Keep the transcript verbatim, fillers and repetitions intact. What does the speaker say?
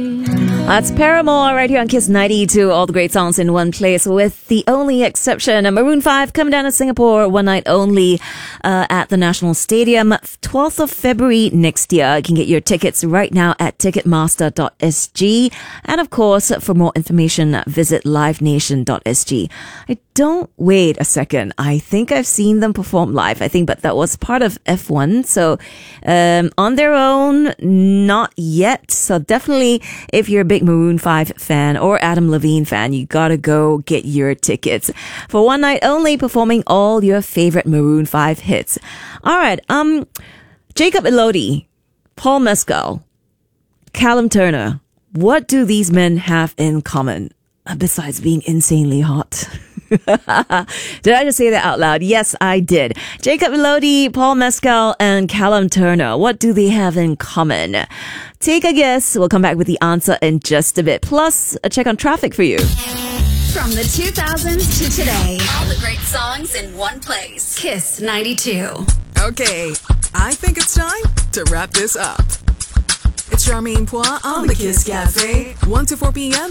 That's Paramore right here on Kiss ninety-two. All the great songs in one place with the only exception. Maroon five coming down to Singapore one night only uh, at the National Stadium. twelfth of February next year. You can get your tickets right now at ticketmaster dot s g. And of course, for more information, visit live nation dot s g. I don't wait a second. I think I've seen them perform live. I think, but that was part of F one. So um, on their own, not yet. So definitely, if you're a big Maroon five fan or Adam Levine fan, you gotta go get your tickets for one night only, performing all your favorite Maroon five hits. All right, um, Jacob Elordi, Paul Mescal, Callum Turner. What do these men have in common uh, besides being insanely hot? Did I just say that out loud? Yes, I did. Jacob Elordi, Paul Mescal, and Callum Turner. What do they have in common? Take a guess. We'll come back with the answer in just a bit. Plus, a check on traffic for you. From the two thousands to today. All the great songs in one place. Kiss ninety-two. Okay, I think it's time to wrap this up. It's Charmaine Pois on the Kiss Cafe, one to four p.m.